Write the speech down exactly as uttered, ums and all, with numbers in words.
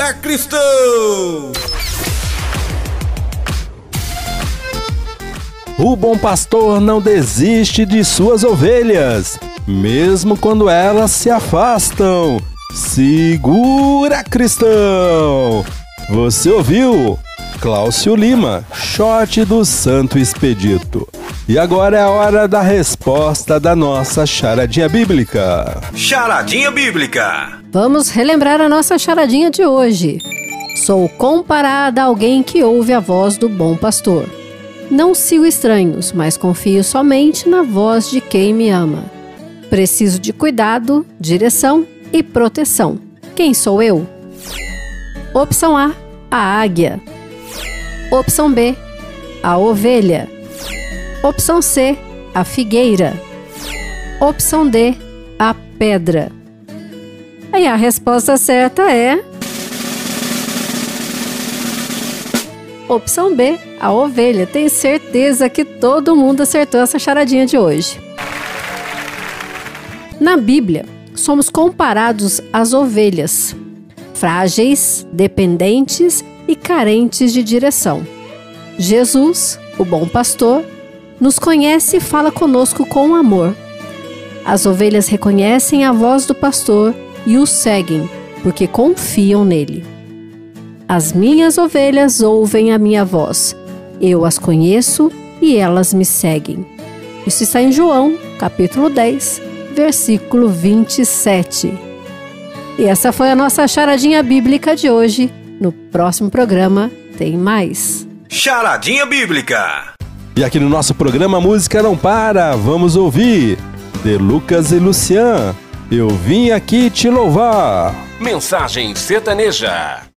Segura Cristão! O bom pastor não desiste de suas ovelhas, mesmo quando elas se afastam. Segura Cristão! Você ouviu? Cláudio Lima, short do Santo Expedito. E agora é a hora da resposta da nossa charadinha bíblica. Charadinha bíblica. Vamos relembrar a nossa charadinha de hoje. Sou comparada a alguém que ouve a voz do bom pastor. Não sigo estranhos, mas confio somente na voz de quem me ama. Preciso de cuidado, direção e proteção. Quem sou eu? Opção A, a águia. Opção B, a ovelha. Opção C, a figueira. Opção D, a pedra. Aí a resposta certa é... Opção B, a ovelha. Tenho certeza que todo mundo acertou essa charadinha de hoje. Na Bíblia, somos comparados às ovelhas, frágeis, dependentes e carentes de direção. Jesus, o bom pastor, nos conhece e fala conosco com amor. As ovelhas reconhecem a voz do pastor e o seguem, porque confiam nele. As minhas ovelhas ouvem a minha voz. Eu as conheço e elas me seguem. Isso está em João, capítulo dez, versículo vinte e sete. E essa foi a nossa charadinha bíblica de hoje. No próximo programa tem mais. Charadinha bíblica. E aqui no nosso programa Música Não Para, vamos ouvir de Lucas e Lucian. Eu vim aqui te louvar. Mensagem sertaneja.